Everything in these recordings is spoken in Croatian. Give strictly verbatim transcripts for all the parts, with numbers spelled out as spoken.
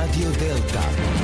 Radio Delta.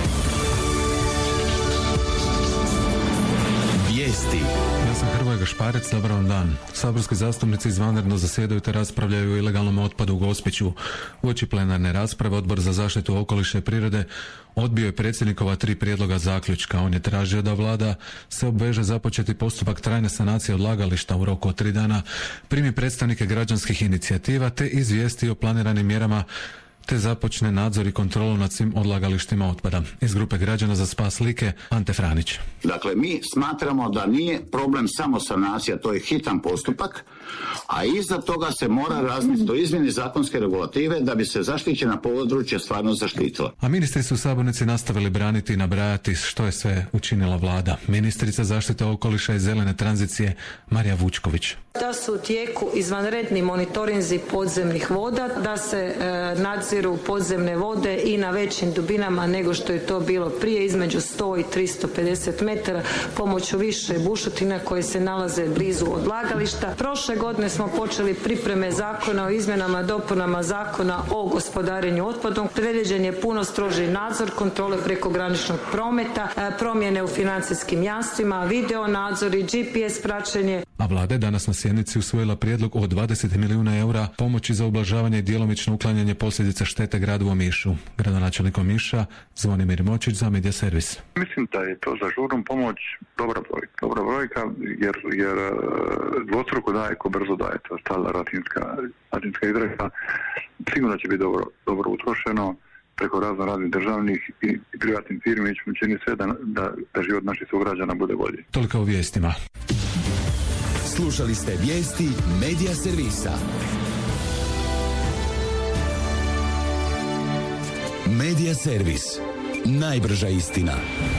Vijesti. Ja sam Hrvoje Gašparec, dobar vam dan. Saborski zastupnici izvanredno zasjedaju te raspravljaju o ilegalnom otpadu u Gospiću. Uoči plenarne rasprave Odbor za zaštitu okoliša i prirode odbio je predsjednikova tri prijedloga zaključka. On je tražio da vlada se obveže započeti postupak trajne sanacije odlagališta u roku od tri dana, primi predstavnike građanskih inicijativa te izvijesti o planiranim mjerama te započne nadzor i kontrolu nad svim odlagalištima otpada. Iz grupe građana za spas Like, Ante Franić. Dakle, mi smatramo da nije problem samo sanacija, to je hitan postupak, a iza toga se mora razmisliti o izmjeni zakonske regulative da bi se zaštićena područja stvarno zaštitila. A ministri su u sabornici nastavili braniti i nabrajati što je sve učinila vlada. Ministrica zaštite okoliša i zelene tranzicije Marija Vučković. Da su u tijeku izvanredni monitorinzi podzemnih voda, da se e, nadziru podzemne vode i na većim dubinama nego što je to bilo prije, između sto i tristo pedeset metara, pomoću više bušotina koje se nalaze blizu odlagališta. Prošle godine smo počeli pripreme zakona o izmjenama i dopunama zakona o gospodarenju otpadom. Predviđen je puno stroži nadzor, kontrole prekograničnog prometa, e, promjene u financijskim jamstvima, video nadzori, G P S praćenje. A vlada je danas na sjednici usvojila prijedlog od dvadeset milijuna eura pomoći za ublažavanje i djelomično uklanjanje posljedica štete gradu Omišu. Gradonačelnik Omiša Zvonimir Močić za Media Servis. Mislim da je to za žurnu pomoć dobra brojka. Dobra brojka jer, jer dvostruko daje ko brzo daje. To je stala latinska, latinska izreka. Sigurno će biti dobro, dobro utrošeno preko razno raznih državnih i, i privatnih firmi. Mi ćemo činiti sve da, da, da život naših sugrađana bude bolji. Toliko u vijestima. Slušali ste vijesti Media Servisa. Media Servis. Najbrža istina.